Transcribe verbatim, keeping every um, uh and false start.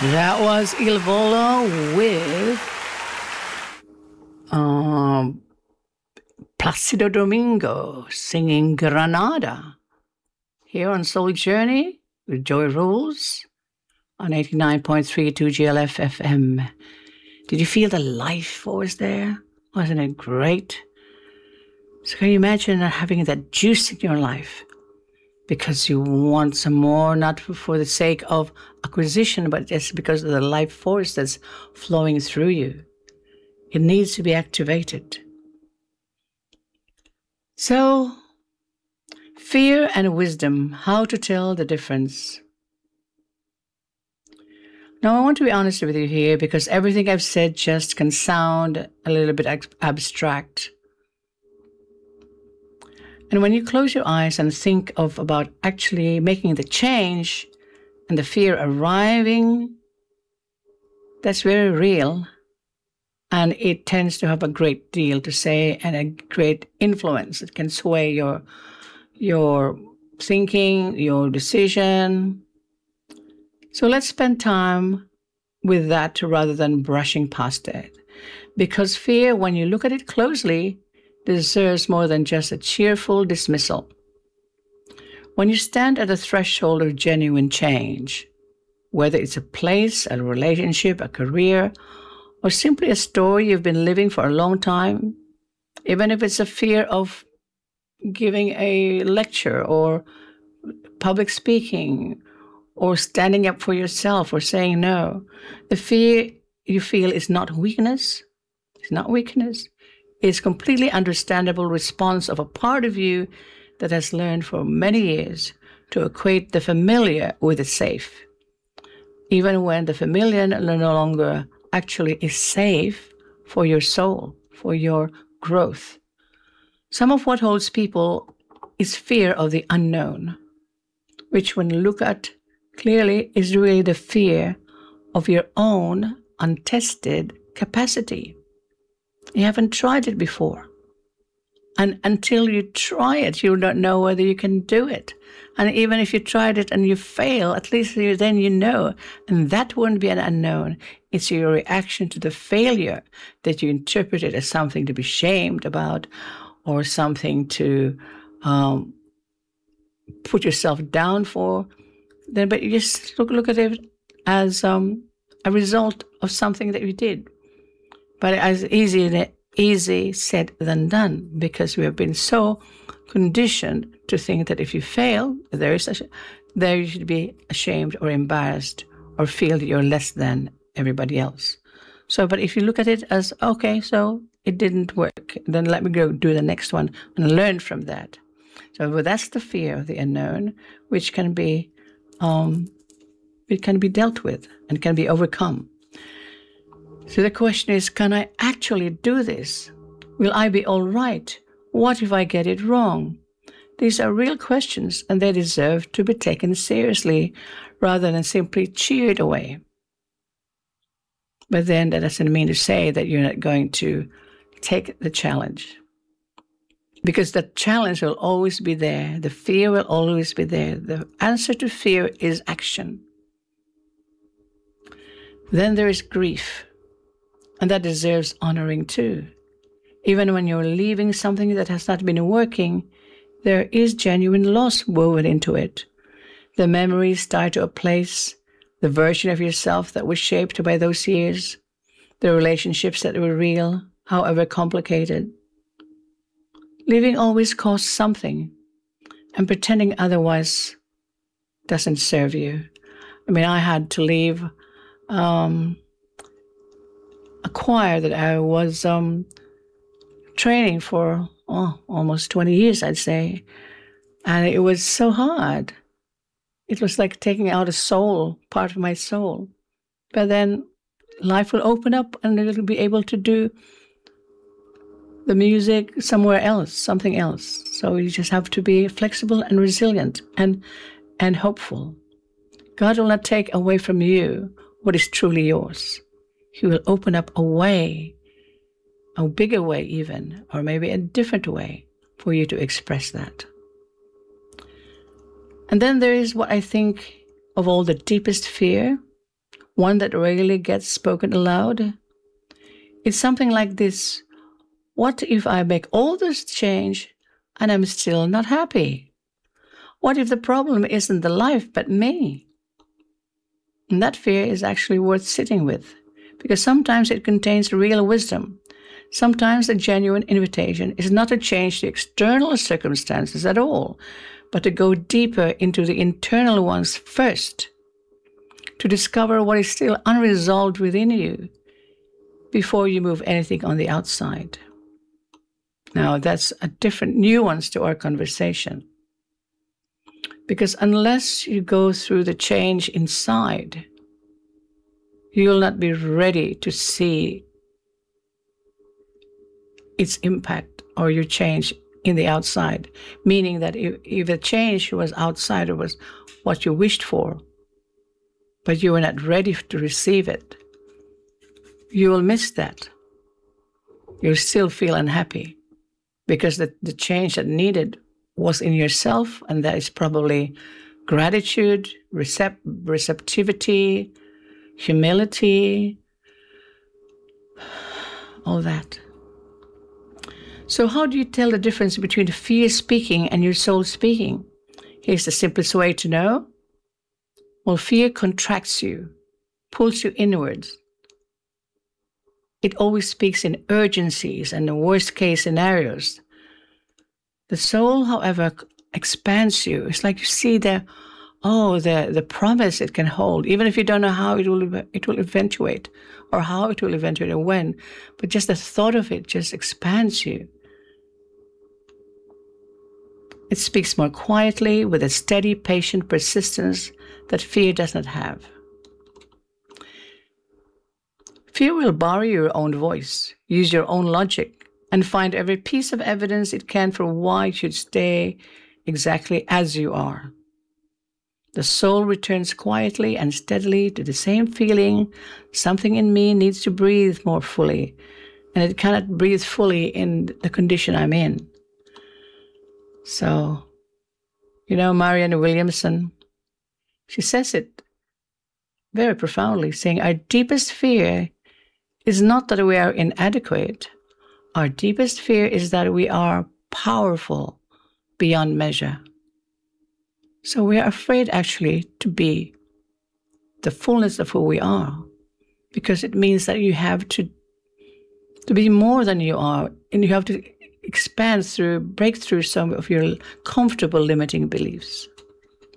That was Il Volo with um, Placido Domingo singing Granada here on Soul Journey with Joy Rules on eighty-nine point three two G L F F M. Did you feel the life force there? Wasn't it great? So can you imagine having that juice in your life because you want some more, not for the sake of acquisition, but just because of the life force that's flowing through you. It needs to be activated. So, fear and wisdom, how to tell the difference. Now, I want to be honest with you here because everything I've said just can sound a little bit ab- abstract. And when you close your eyes and think of about actually making the change and the fear arriving, that's very real. And it tends to have a great deal to say and a great influence. It can sway your, your thinking, your decision. So let's spend time with that rather than brushing past it. Because fear, when you look at it closely, deserves more than just a cheerful dismissal. When you stand at the threshold of genuine change, whether it's a place, a relationship, a career, or simply a story you've been living for a long time, even if it's a fear of giving a lecture or public speaking or standing up for yourself or saying no, the fear you feel is not weakness. It's not weakness. It's a completely understandable response of a part of you that has learned for many years to equate the familiar with the safe, even when the familiar no longer actually is safe for your soul, for your growth. Some of what holds people is fear of the unknown, which when you look at clearly is really the fear of your own untested capacity. You haven't tried it before. And until you try it, you don't know whether you can do it. And even if you tried it and you fail, at least you, then you know. And that wouldn't be an unknown. It's your reaction to the failure that you interpret it as something to be shamed about or something to um, put yourself down for. Then, but you just look, look at it as um, a result of something that you did. But as easy, easy said than done, because we have been so conditioned to think that if you fail, there is a, there you should be ashamed or embarrassed or feel that you're less than everybody else. So, but if you look at it as, okay, so it didn't work, then let me go do the next one and learn from that. So well, that's the fear of the unknown, which can be, um, it can be dealt with and can be overcome. So the question is, can I actually do this? Will I be all right? What if I get it wrong? These are real questions, and they deserve to be taken seriously rather than simply cheered away. But then that doesn't mean to say that you're not going to take the challenge. Because the challenge will always be there. The fear will always be there. The answer to fear is action. Then there is grief. And that deserves honoring too. Even when you're leaving something that has not been working, there is genuine loss woven into it. The memories tied to a place, the version of yourself that was shaped by those years, the relationships that were real, however complicated. Leaving always costs something, and pretending otherwise doesn't serve you. I mean, I had to leave um, a choir that I was um, training for oh, almost twenty years, I'd say. And it was so hard. It was like taking out a soul, part of my soul. But then life will open up and it'll be able to do the music somewhere else, something else. So you just have to be flexible and resilient and, and hopeful. God will not take away from you what is truly yours. He will open up a way, a bigger way even, or maybe a different way for you to express that. And then there is what I think of all the deepest fear, one that rarely gets spoken aloud. It's something like this: what if I make all this change and I'm still not happy? What if the problem isn't the life but me? And that fear is actually worth sitting with, because sometimes it contains real wisdom. Sometimes a genuine invitation is not to change the external circumstances at all, but to go deeper into the internal ones first, to discover what is still unresolved within you before you move anything on the outside. Now, that's a different nuance to our conversation. Because unless you go through the change inside, you will not be ready to see its impact or your change in the outside. Meaning that if, if the change was outside, it was what you wished for, but you were not ready to receive it, you will miss that. You'll still feel unhappy because the, the change that needed was in yourself, and that is probably gratitude, recept, receptivity, humility, all that. So how do you tell the difference between fear speaking and your soul speaking? Here's the simplest way to know. Well, fear contracts you, pulls you inwards. It always speaks in urgencies and the worst case scenarios. The soul, however, expands you. It's like you see the, oh, the, the promise it can hold, even if you don't know how it will it will eventuate, or how it will eventuate, or when. But just the thought of it just expands you. It speaks more quietly, with a steady, patient persistence that fear does not have. Fear will borrow your own voice, use your own logic, and find every piece of evidence it can for why you should stay exactly as you are. The soul returns quietly and steadily to the same feeling: something in me needs to breathe more fully, and it cannot breathe fully in the condition I'm in. So, you know, Marianne Williamson, she says it very profoundly, saying, our deepest fear is not that we are inadequate. Our deepest fear is that we are powerful beyond measure. So we are afraid actually to be the fullness of who we are, because it means that you have to, to be more than you are, and you have to expand through, break through some of your comfortable limiting beliefs.